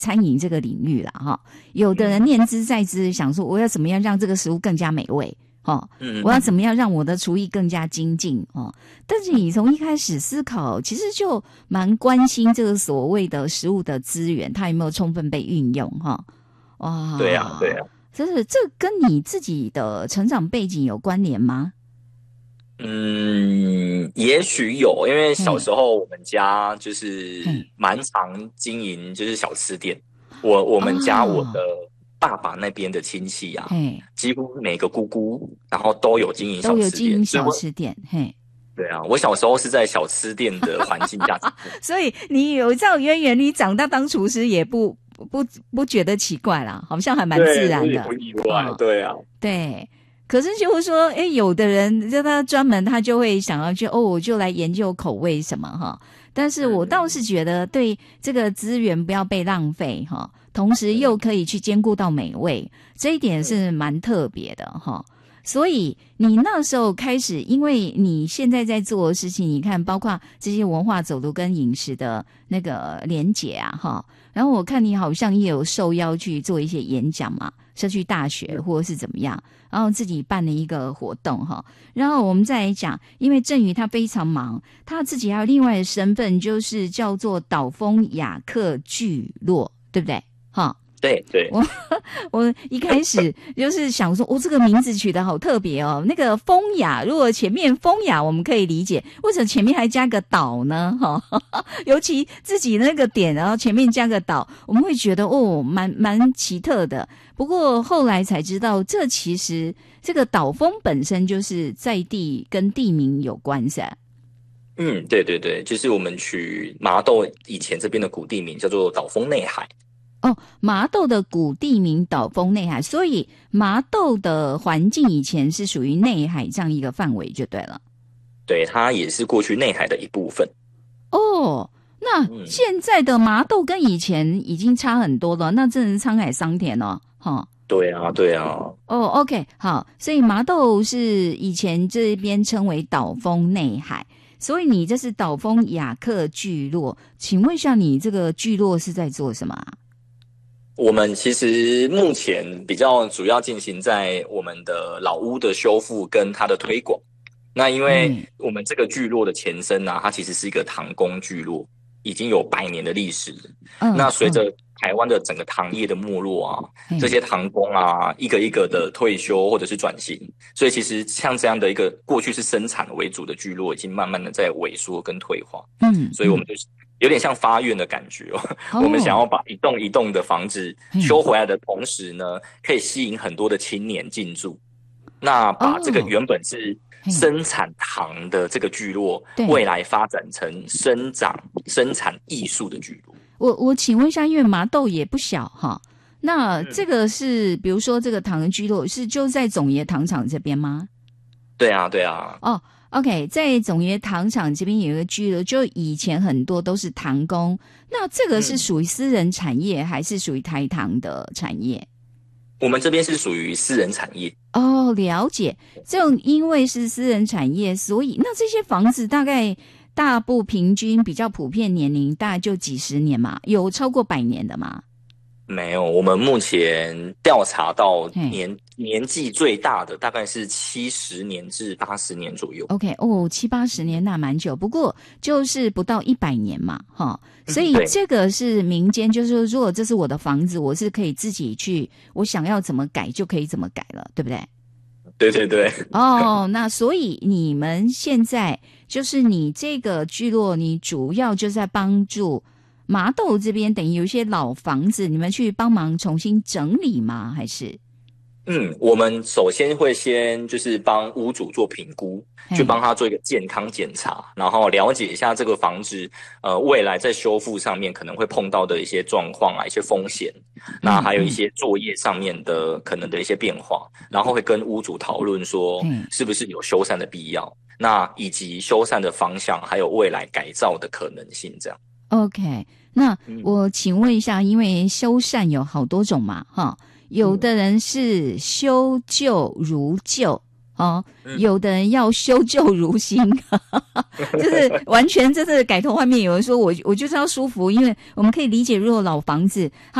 餐饮这个领域啦哈，有的人念兹在兹，想说我要怎么样让这个食物更加美味。我要怎么样让我的厨艺更加精进但是你从一开始思考，其实就蛮关心这个所谓的食物的资源，它有没有充分被运用哇， 对啊，对啊。 这跟你自己的成长背景有关联吗？ 也许有，因为小时候我们家就是蛮常经营就是小吃店，我们家我的爸爸那边的亲戚啊，几乎每个姑姑然后都有经营小吃店，对啊，我小时候是在小吃店的环境下所以你有这样渊源，你长大当厨师也不觉得奇怪啦，好像还蛮自然的， 不意外，对啊， 对。可是就是说，有的人就他专门他就会想要去我就来研究口味什么但是我倒是觉得对这个资源不要被浪费同时又可以去兼顾到美味，这一点是蛮特别的所以你那时候开始，因为你现在在做的事情，你看包括这些文化走读跟饮食的那个连结啊然后我看你好像也有受邀去做一些演讲嘛，社区大学或者是怎么样，然后自己办了一个活动然后我们再来讲，因为振宇他非常忙，他自己还有另外的身份，就是叫做岛风雅客聚落，对不对？ 对对， 我一开始就是想说，这个名字取得好特别那个风雅，如果前面风雅我们可以理解，为什么前面还加个岛呢？尤其自己那个点，然后前面加个岛，我们会觉得蛮奇特的。不过后来才知道，这其实这个岛风本身就是在地跟地名有关系。 对对对，就是我们取麻豆以前这边的古地名叫做岛风内海。 麻豆的古地名岛风内海，所以麻豆的环境以前是属于内海这样一个范围就对了。 对，它也是过去内海的一部分。 那现在的麻豆跟以前已经差很多了，那真的是沧海桑田哦。 对啊，对啊。 OK， 好，所以麻豆是以前这边称为岛风内海，所以你这是岛风雅客聚落，请问一下，你这个聚落是在做什么啊？ 我们其实目前比较主要进行在我们的老屋的修复跟它的推广。那因为我们这个聚落的前身它其实是一个糖工聚落，已经有100年的历史。那随着台湾的整个糖业的没落这些糖工一个一个的退休或者是转型，所以其实像这样的一个过去是生产为主的聚落，已经慢慢的在萎缩跟退化。所以我们就是有点像发愿的感觉我们想要把一栋一栋的房子修回来的同时呢，可以吸引很多的青年进驻。那把这个原本是生产糖的这个聚落，未来发展成生产艺术的聚落。 我请问一下，因为麻豆也不小那这个是比如说这个糖的聚落是就在总爷糖厂这边吗？ 对啊，对啊。 OK， 在总爷糖厂这边有一个聚落，就以前很多都是糖工，那这个是属于私人产业还是属于台糖的产业？ 我们这边是属于私人产业。 了解。这种因为是私人产业，所以那这些房子大概大部平均比较普遍年龄大概就几十年嘛，有超过100年的吗？ 没有，我们目前调查到年纪最大的大概是70年至80年左右。 OK， 70-80年那蛮久，不过就是不到100年嘛，所以这个是民间，就是说如果这是我的房子，我是可以自己去，我想要怎么改就可以怎么改了，对不对？ 对对对。 那所以你们现在就是你这个聚落，你主要就是在帮助麻豆这边，等于有一些老房子，你们去帮忙重新整理吗？还是？ 我们首先会先就是帮屋主做评估，去帮他做一个健康检查，然后了解一下这个房子未来在修复上面可能会碰到的一些状况一些风险，那还有一些作业上面的可能的一些变化，然后会跟屋主讨论说是不是有修缮的必要，那以及修缮的方向，还有未来改造的可能性这样。 OK， 那我请问一下，因为修缮有好多种嘛，有的人是修旧如旧， 哦，有的人要修旧如新，就是完全就是改头换面。有人说我就是要舒服，因为我们可以理解，如果老房子